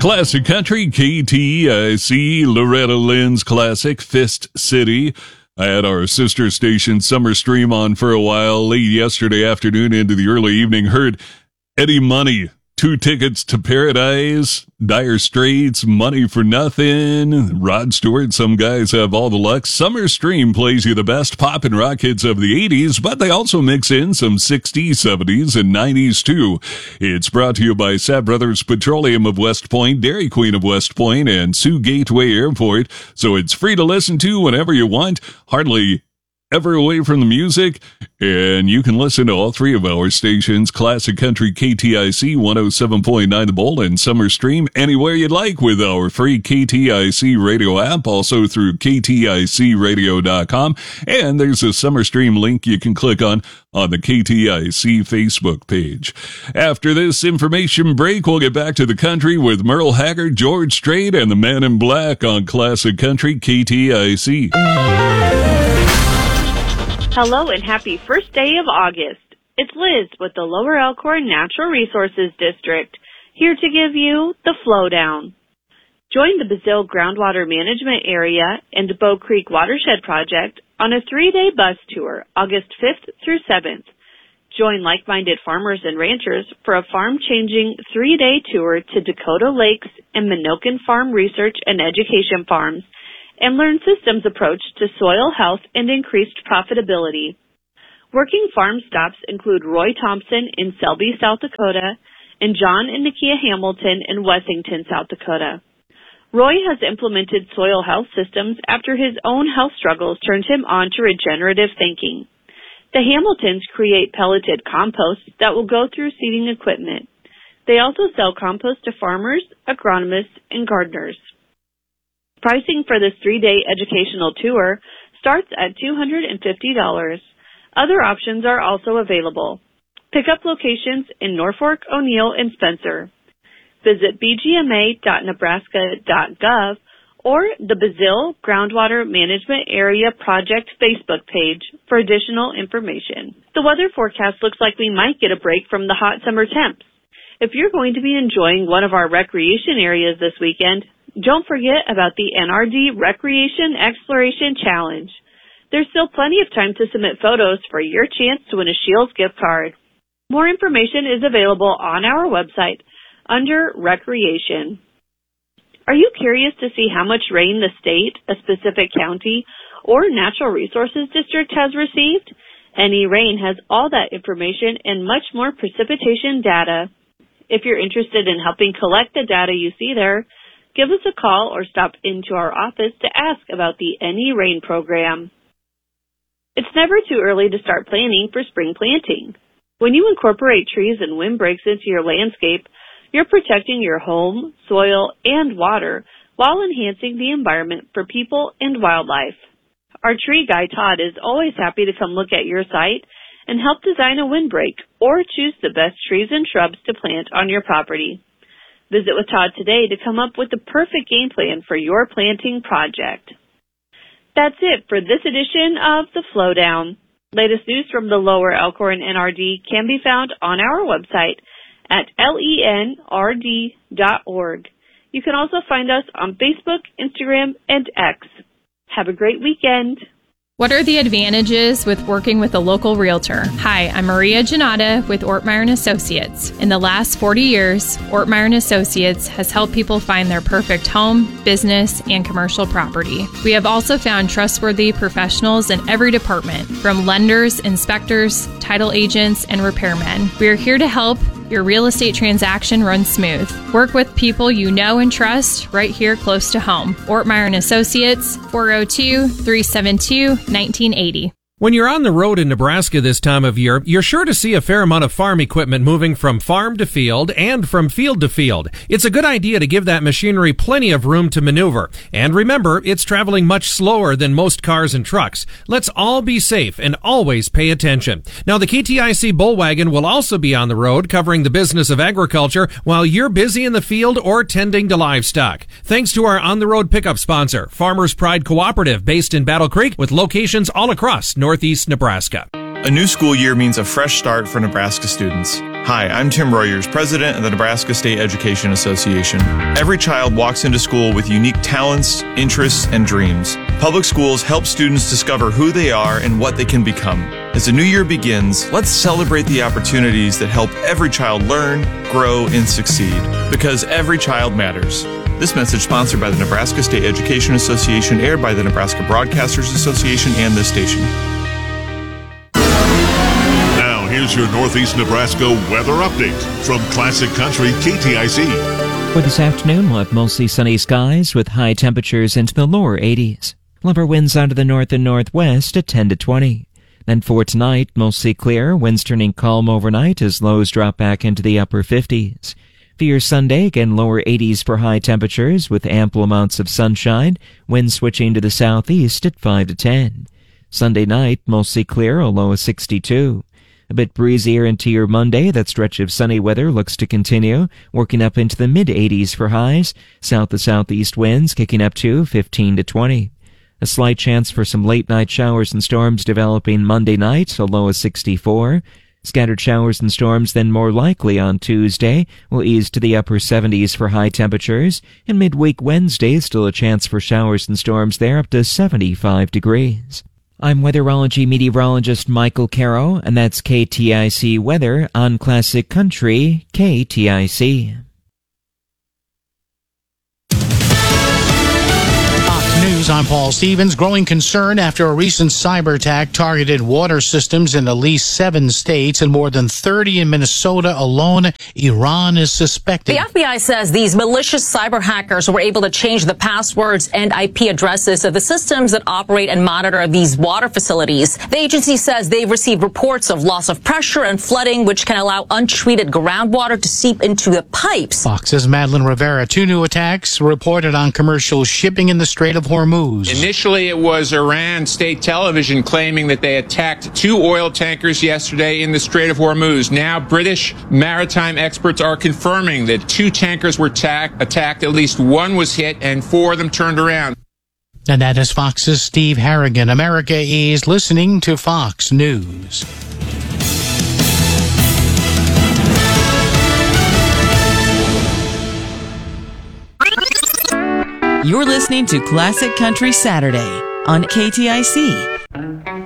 Classic Country, KTIC, Loretta Lynn's classic, Fist City. I had our sister station Summer Stream on for a while late yesterday afternoon into the early evening. Heard Eddie Money, 2 Tickets to Paradise, Dire Straits, Money for Nothing, Rod Stewart, Some Guys Have All the Luck. Summer Stream plays you the best pop and rock hits of the 80s, but they also mix in some 60s, 70s, and 90s too. It's brought to you by Sapp Brothers Petroleum of West Point, Dairy Queen of West Point, and Sioux Gateway Airport, so it's free to listen to whenever you want, hardly ever away from the music, and you can listen to all 3 of our stations, Classic Country, KTIC 107.9 The Bull, and Summer Stream anywhere you'd like with our free KTIC radio app, also through KTICradio.com, and there's a Summer Stream link you can click on the KTIC Facebook page. After this information break, we'll get back to the country with Merle Haggard, George Strait, and the Man in Black on Classic Country, KTIC. Hello and happy first day of August. It's Liz with the Lower Elkhorn Natural Resources District, here to give you the Flowdown. Join the Bazille Groundwater Management Area and Bow Creek Watershed Project on a 3-day bus tour, August 5th through 7th. Join like-minded farmers and ranchers for a farm-changing 3-day tour to Dakota Lakes and Minokan Farm Research and Education Farms, and learn systems approach to soil health and increased profitability. Working farm stops include Roy Thompson in Selby, South Dakota, and John and Nakia Hamilton in Wessington, South Dakota. Roy has implemented soil health systems after his own health struggles turned him on to regenerative thinking. The Hamiltons create pelleted compost that will go through seeding equipment. They also sell compost to farmers, agronomists, and gardeners. Pricing for this 3-day educational tour starts at $250. Other options are also available. Pickup locations in Norfolk, O'Neill, and Spencer. Visit bgma.nebraska.gov or the Bazille Groundwater Management Area Project Facebook page for additional information. The weather forecast looks like we might get a break from the hot summer temps. If you're going to be enjoying one of our recreation areas this weekend, don't forget about the NRD Recreation Exploration Challenge. There's still plenty of time to submit photos for your chance to win a Scheels gift card. More information is available on our website under Recreation. Are you curious to see how much rain the state, a specific county, or natural resources district has received? Any Rain has all that information and much more precipitation data. If you're interested in helping collect the data you see there, give us a call or stop into our office to ask about the Any Rain program. It's never too early to start planning for spring planting. When you incorporate trees and windbreaks into your landscape, you're protecting your home, soil, and water while enhancing the environment for people and wildlife. Our tree guy, Todd, is always happy to come look at your site and help design a windbreak or choose the best trees and shrubs to plant on your property. Visit with Todd today to come up with the perfect game plan for your planting project. That's it for this edition of The Flowdown. Latest news from the Lower Elkhorn NRD can be found on our website at lenrd.org. You can also find us on Facebook, Instagram, and X. Have a great weekend. What are the advantages with working with a local realtor? Hi, I'm Maria Janata with Ortmeyer & Associates. In the last 40 years, Ortmeyer & Associates has helped people find their perfect home, business, and commercial property. We have also found trustworthy professionals in every department, from lenders, inspectors, title agents, and repairmen. We are here to help your real estate transaction run smooth. Work with people you know and trust right here close to home. Ortmeyer & Associates, 402-372-1980. When you're on the road in Nebraska this time of year, you're sure to see a fair amount of farm equipment moving from farm to field and from field to field. It's a good idea to give that machinery plenty of room to maneuver. And remember, it's traveling much slower than most cars and trucks. Let's all be safe and always pay attention. Now, the KTIC Bullwagon will also be on the road covering the business of agriculture while you're busy in the field or tending to livestock. Thanks to our on-the-road pickup sponsor, Farmers Pride Cooperative, based in Battle Creek with locations all across northeast Nebraska. A new school year means a fresh start for Nebraska students. Hi, I'm Tim Royers, president of the Nebraska State Education Association. Every child walks into school with unique talents, interests, and dreams. Public schools help students discover who they are and what they can become. As the new year begins, let's celebrate the opportunities that help every child learn, grow, and succeed. Because every child matters. This message sponsored by the Nebraska State Education Association, aired by the Nebraska Broadcasters Association and this station. Now, here's your Northeast Nebraska weather update from Classic Country KTIC. For this afternoon, we'll have mostly sunny skies with high temperatures into the lower 80s. Lumber winds out of the north and northwest at 10 to 20. Then for tonight, mostly clear, winds turning calm overnight as lows drop back into the upper 50s. For your Sunday, again lower 80s for high temperatures with ample amounts of sunshine, winds switching to the southeast at 5 to 10. Sunday night, mostly clear, a low of 62. A bit breezier into your Monday. That stretch of sunny weather looks to continue, working up into the mid-80s for highs. South to southeast winds kicking up to 15 to 20. A slight chance for some late-night showers and storms developing Monday night, a low of 64. Scattered showers and storms then more likely on Tuesday, will ease to the upper 70s for high temperatures. And midweek Wednesday, still a chance for showers and storms there up to 75 degrees. I'm weatherology meteorologist Michael Caro, and that's KTIC Weather on Classic Country KTIC. News, I'm Paul Stevens. Growing concern after a recent cyber attack targeted water systems in at least 7 states and more than 30 in Minnesota alone. Iran is suspected. The FBI says these malicious cyber hackers were able to change the passwords and IP addresses of the systems that operate and monitor these water facilities. The agency says they've received reports of loss of pressure and flooding, which can allow untreated groundwater to seep into the pipes. Fox's Madeline Rivera. 2 new attacks reported on commercial shipping in the Strait of Hormuz. Initially, it was Iran state television claiming that they attacked 2 oil tankers yesterday in the Strait of Hormuz. Now, British maritime experts are confirming that 2 tankers were attacked, at least 1 was hit, and 4 of them turned around. And that is Fox's Steve Harrigan. America is listening to Fox News. You're listening to Classic Country Saturday on KTIC